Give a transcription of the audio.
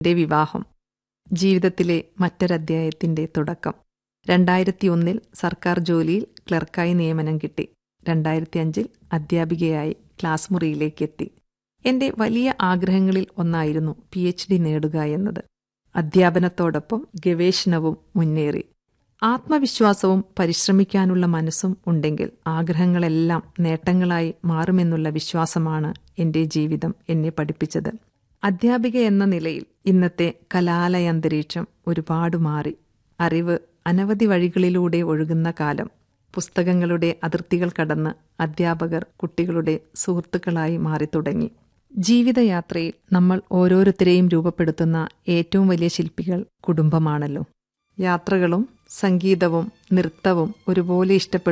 എൻ്റെ വിവാഹം. ജീവിതത്തിലെ മറ്റൊരധ്യായത്തിൻ്റെ തുടക്കം. 2001 സർക്കാർ ജോലിയിൽ ക്ലർക്കായി നിയമനം കിട്ടി. 2005 അധ്യാപികയായി ക്ലാസ് മുറിയിലേക്കെത്തി. എൻ്റെ വലിയ ആഗ്രഹങ്ങളിൽ ഒന്നായിരുന്നു PhD നേടുക എന്നത്. അധ്യാപനത്തോടൊപ്പം ഗവേഷണവും മുന്നേറി. ആത്മവിശ്വാസവും പരിശ്രമിക്കാനുള്ള മനസ്സും ഉണ്ടെങ്കിൽ ആഗ്രഹങ്ങളെല്ലാം നേട്ടങ്ങളായി മാറുമെന്നുള്ള വിശ്വാസമാണ് എൻ്റെ ജീവിതം എന്നെ പഠിപ്പിച്ചത്. അധ്യാപിക എന്ന നിലയിൽ ഇന്നത്തെ കലാലയാന്തരീക്ഷം ഒരുപാട് മാറി. അറിവ് അനവധി വഴികളിലൂടെ ഒഴുകുന്ന കാലം. പുസ്തകങ്ങളുടെ അതിർത്തികൾ കടന്ന് അധ്യാപകർ കുട്ടികളുടെ സുഹൃത്തുക്കളായി മാറിത്തുടങ്ങി. ജീവിതയാത്രയിൽ നമ്മൾ ഓരോരുത്തരെയും രൂപപ്പെടുത്തുന്ന ഏറ്റവും വലിയ ശില്പികൾ കുടുംബമാണല്ലോ. യാത്രകളും സംഗീതവും നൃത്തവും ഒരുപോലെ ഇഷ്ടപ്പെടുന്ന